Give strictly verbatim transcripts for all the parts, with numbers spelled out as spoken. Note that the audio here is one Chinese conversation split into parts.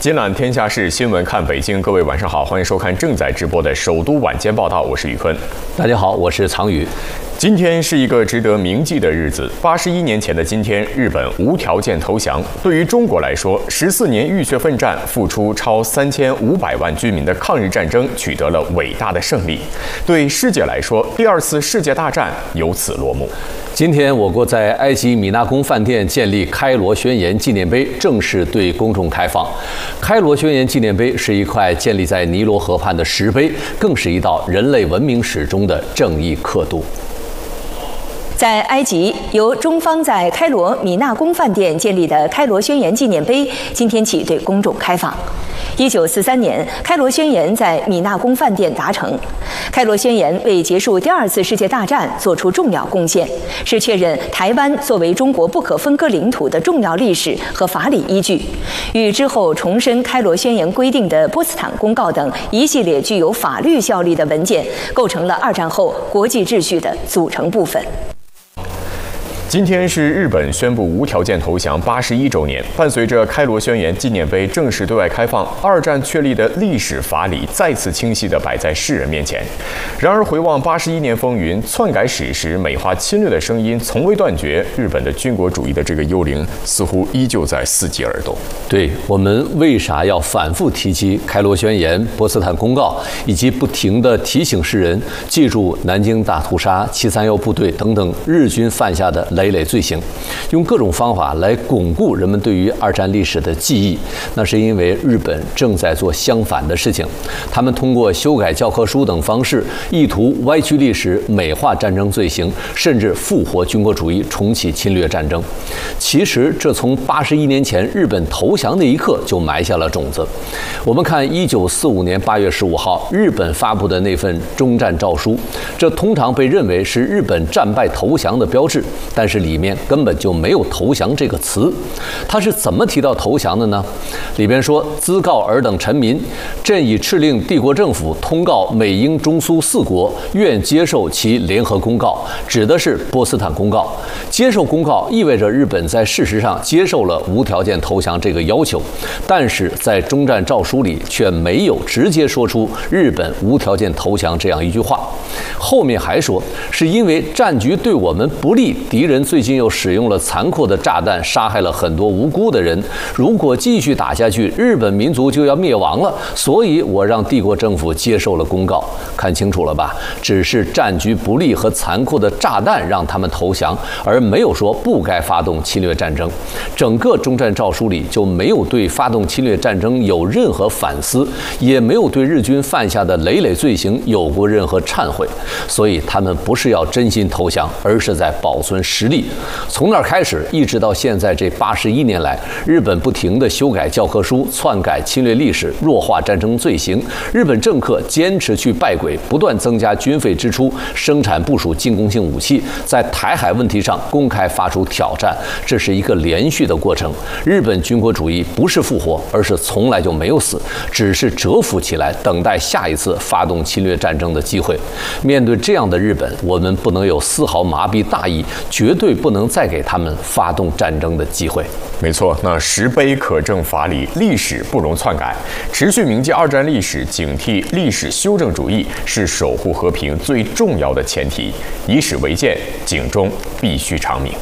尽览天下事，新闻看北京。各位晚上好，欢迎收看正在直播的首都晚间报道，我是宇坤。 大家好，我是常宇。 今天是一个值得铭记的日子。八十一年前的今天，日本无条件投降。对于中国来说，十四年浴血奋战，付出超三千五百万居民的抗日战争取得了伟大的胜利。对世界来说，第二次世界大战由此落幕。 今天，我国在埃及米纳宫饭店建立开罗宣言纪念碑，正式对公众开放。开罗宣言纪念碑是一块建立在尼罗河畔的石碑，更是一道人类文明史中的正义刻度。 在埃及，由中方在开罗米纳宫饭店建立的开罗宣言纪念碑，今天起对公众开放。一九四三年，开罗宣言在米纳宫饭店达成。开罗宣言为结束第二次世界大战做出重要贡献，是确认台湾作为中国不可分割领土的重要历史和法理依据，与之后重申开罗宣言规定的波茨坦公告等一系列具有法律效力的文件，构成了二战后国际秩序的组成部分。 今天是日本宣布无条件投降八十一周年，伴随着开罗宣言纪念碑正式对外开放，二战确立的历史法理再次清晰地摆在世人面前。然而，回望八十一年风云，篡改史实、美化侵略的声音从未断绝，日本的军国主义的这个幽灵似乎依旧在伺机而动。 对，我们为啥要反复提及开罗宣言、波茨坦公告，以及不停地提醒世人记住南京大屠杀、七三幺部队等等日军犯下的累累罪行，用各种方法来巩固人们对于二战历史的记忆，那是因为日本正在做相反的事情。他们通过修改教科书等方式，意图歪曲历史、美化战争罪行，甚至复活军国主义，重启侵略战争。其实，这从八十一年前日本投降那一刻就埋下了种子。我们看一九四五年八月十五号，日本发布的那份终战诏书，这通常被认为是日本战败投降的标志，但是里面根本就没有投降这个词。他是怎么提到投降的呢？里边说，兹告尔等臣民，朕已敕令帝国政府通告美英中苏四国，愿接受其联合公告，指的是波茨坦公告。接受公告意味着日本在事实上接受了无条件投降这个要求，但是在终战诏书里却没有直接说出日本无条件投降这样一句话。后面还说，是因为战局对我们不利，敌人最近又使用了残酷的炸弹，杀害了很多无辜的人。如果继续打下去，日本民族就要灭亡了。所以我让帝国政府接受了公告。看清楚了吧？只是战局不利和残酷的炸弹让他们投降，而没有说不该发动侵略战争。整个终战诏书里就没有对发动侵略战争有任何反思，也没有对日军犯下的累累罪行有过任何忏悔。所以他们不是要真心投降，而是在保存实力。从那儿开始，一直到现在这八十一年来，日本不停地修改教科书、篡改侵略历史、弱化战争罪行。日本政客坚持去败轨，不断增加军费支出，生产部署进攻性武器，在台海问题上公开发出挑战。这是一个连续的过程。日本军国主义不是复活，而是从来就没有死，只是蛰伏起来，等待下一次发动侵略战争的机会。面对这样的日本，我们不能有丝毫麻痹大意，绝对不能再给他们发动战争的机会。 没错，那石碑可证法理，历史不容篡改。持续铭记二战历史，警惕历史修正主义，是守护和平最重要的前提。以史为鉴，警钟必须长鸣。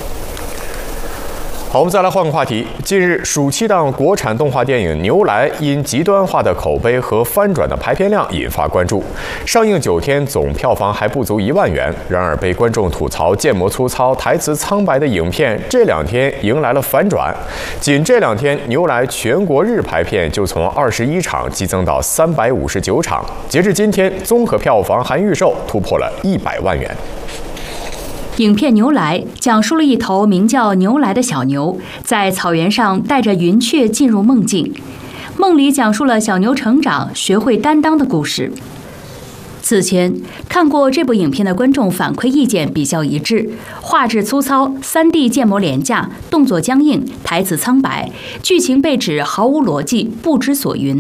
好，我们再来换个话题。近日，暑期档国产动画电影《牛来》因极端化的口碑和翻转的排片量引发关注。上映九天，总票房还不足一万元。然而，被观众吐槽建模粗糙、台词苍白的影片，这两天迎来了反转。仅这两天，《牛来》全国日排片就从二十一场激增到三百五十九场。截至今天，综合票房含预售突破了一百万元。 影片《牛来》讲述了一头名叫牛来的小牛，在草原上带着云雀进入梦境，梦里讲述了小牛成长、学会担当的故事。此前看过这部影片的观众反馈意见比较一致，画质粗糙、三 D 建模廉价、动作僵硬、台词苍白，剧情被指毫无逻辑、不知所云。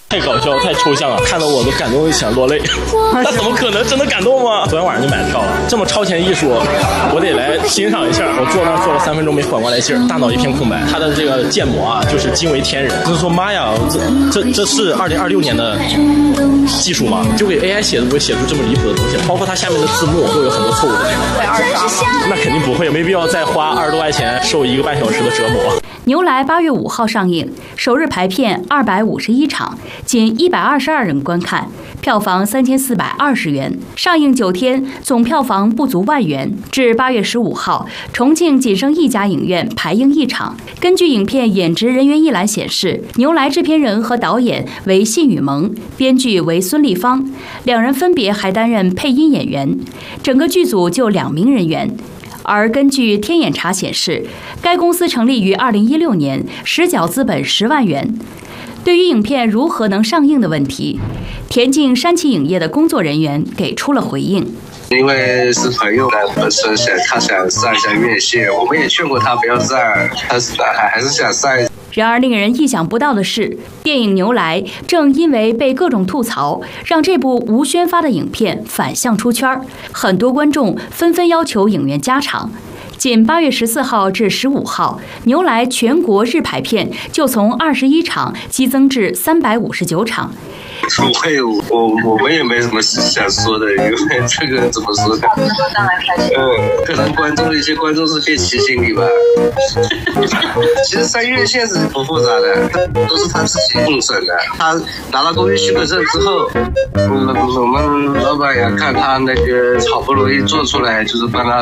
太搞笑，太抽象了，看得我都感动想落泪。那怎么可能真的感动吗？昨天晚上就买票了，这么超前艺术，我得来欣赏一下。我坐那儿坐了三分钟没缓过来劲儿，大脑一片空白。他的这个建模啊，就是惊为天人。就是说，妈呀，这这这是二零二六年的技术吗？就给 A I 写的不会写出这么离谱的东西，包括它下面的字幕都有很多错误的地方。会二刷吗？那肯定不会，没必要再花二十多块钱受一个半小时的折磨。 牛来八月五号上映，首日排片二百五十一场，仅一百二十二人观看，票房三千四百二十元。上映九天，总票房不足万元。至八月十五号，重庆仅剩一家影院排映一场。根据影片演职人员一览显示，牛来制片人和导演为信宇萌，编剧为孙立方，两人分别还担任配音演员。整个剧组就两名人员。而根据天眼查显示，该公司成立于二零一六年，实缴资本十万元。对于影片如何能上映的问题，田径山崎影业的工作人员给出了回应。 因为是朋友，本身想他想上一下院线，我们也劝过他不要上，他是还还是想上。 然而，令人意想不到的是，电影《牛来》正因为被各种吐槽，让这部无宣发的影片反向出圈，很多观众纷纷要求影院加场。仅八月十四号至十五号，牛来全国日排片就从二十一场激增至三百五十九场。 不会，我我们也没什么想说的，因为这个怎么说呢？嗯，可能观众的一些观众是变齐心理吧。其实上院线是不复杂的，都是他自己动手的。他拿了工业许可证之后，嗯，我们老板也看他那个好不容易做出来，就是帮他